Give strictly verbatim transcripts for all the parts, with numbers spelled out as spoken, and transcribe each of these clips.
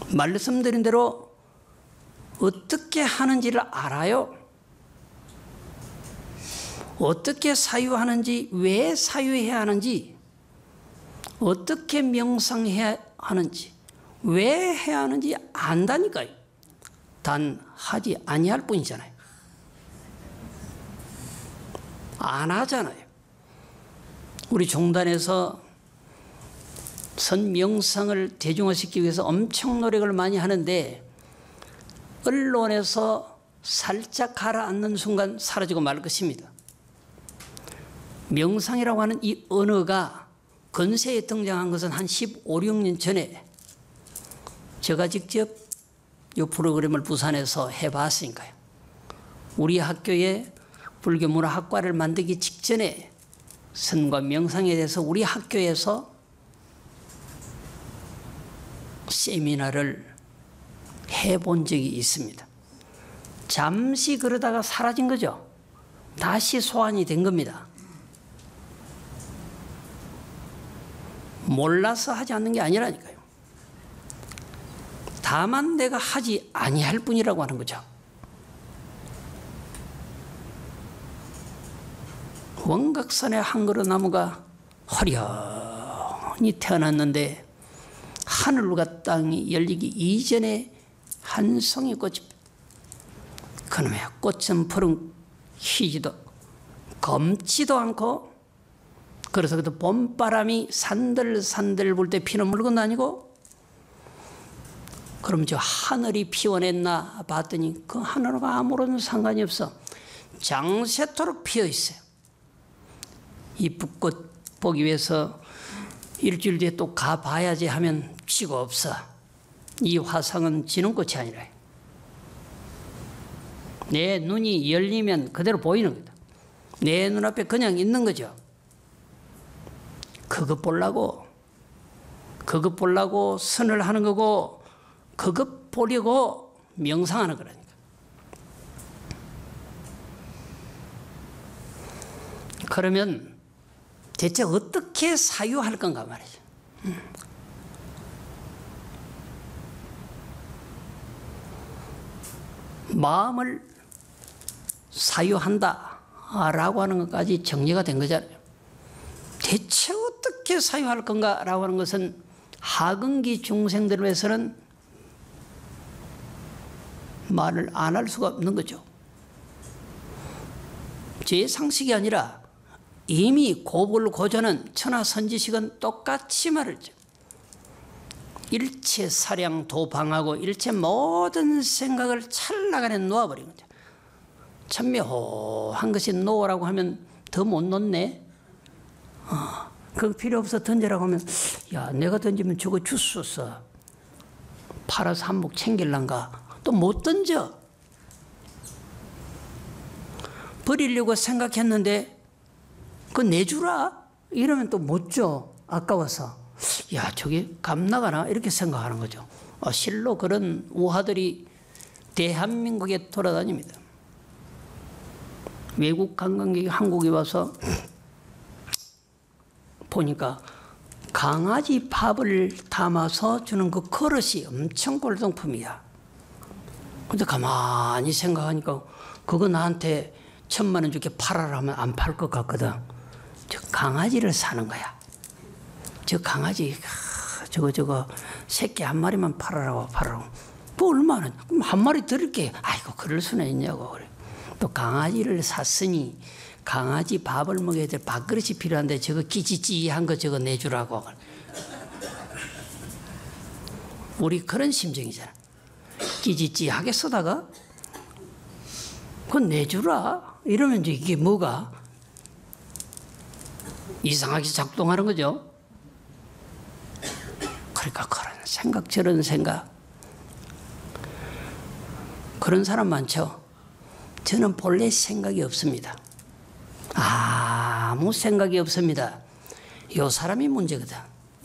말씀드린 대로 어떻게 하는지를 알아요. 어떻게 사유하는지, 왜 사유해야 하는지, 어떻게 명상해야 하는지, 왜 해야 하는지 안다니까요. 단 하지 아니할 뿐이잖아요. 안 하잖아요. 우리 종단에서 선명상을 대중화시키기 위해서 엄청 노력을 많이 하는데 언론에서 살짝 가라앉는 순간 사라지고 말 것입니다. 명상이라고 하는 이 언어가 근세에 등장한 것은 한 십오, 십육 년 전에 제가 직접 이 프로그램을 부산에서 해봤으니까요. 우리 학교에 불교문화학과를 만들기 직전에 선과 명상에 대해서 우리 학교에서 세미나를 해본 적이 있습니다. 잠시 그러다가 사라진 거죠. 다시 소환이 된 겁니다. 몰라서 하지 않는 게 아니라니까요. 다만 내가 하지 아니할 뿐이라고 하는 거죠. 원각산의 한 그루 나무가 화려히 태어났는데 하늘과 땅이 열리기 이전에 한 송이 꽃이, 그놈의 꽃은 푸른 희지도 검지도 않고, 그래서 그때 봄바람이 산들산들 불 때 피는 물건 다니고, 그럼 저 하늘이 피워냈나 봤더니 그 하늘과 아무런 상관이 없어. 장새토록 피어 있어요. 이 붓꽃 보기 위해서 일주일 뒤에 또 가봐야지 하면 치고 없어. 이 화상은 지는 꽃이 아니라 내 눈이 열리면 그대로 보이는 거다. 내 눈앞에 그냥 있는 거죠. 그것 보려고, 그것 보려고 선을 하는 거고, 그것 보려고 명상하는 거라니까. 그러면 대체 어떻게 사유할 건가 말이죠. 음. 마음을 사유한다라고 하는 것까지 정리가 된 거잖아요. 대체 어떻게 사유할 건가라고 하는 것은 하근기 중생들을 위해서는 말을 안 할 수가 없는 거죠. 제 상식이 아니라 이미 고불고전은 천하선지식은 똑같이 말했죠. 일체 사량 도방하고 일체 모든 생각을 찰나간에 놓아버린 거죠. 참 묘한 것이 놓으라고 하면 더 못 놓네. 어, 그거 필요 없어 던지라고 하면, 야, 내가 던지면 저거 주웠어. 팔아서 한몫 챙길란가. 또 못 던져. 버리려고 생각했는데 그거 내주라 이러면 또 못 줘. 아까워서. 야, 저게 값 나가나 이렇게 생각하는 거죠. 어, 실로 그런 우화들이 대한민국에 돌아다닙니다. 외국 관광객이 한국에 와서 보니까 강아지 밥을 담아서 주는 그 그릇이 엄청 골동품이야. 근데 가만히 생각하니까 그거 나한테 천만 원 주게 팔아라 하면 안 팔 것 같거든. 저 강아지를 사는 거야. 저 강아지, 저거, 저거, 새끼 한 마리만 팔아라고, 팔아라고. 뭐 얼마나, 그럼 한 마리 드릴게. 아이고, 그럴 수는 있냐고. 그래. 또 강아지를 샀으니 강아지 밥을 먹여야 될 밥그릇이 필요한데 저거 끼지찌한 거 저거 내주라고. 우리 그런 심정이잖아. 끼지찌하게 쓰다가 그건 내주라. 이러면 이제 이게 뭐가 이상하게 작동하는 거죠. 그러니까 그런 생각 저런 생각 그런 사람 많죠. 저는 본래 생각이 없습니다. 아무 생각이 없습니다. 이 사람이 문제거든.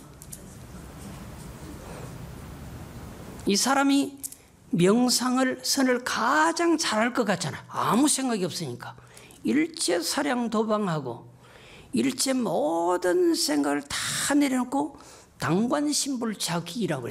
이 사람이 명상을 선을 가장 잘할 것 같잖아. 아무 생각이 없으니까. 일체 사량 도방하고 일체 모든 생각을 다 내려놓고 당관심불작이라고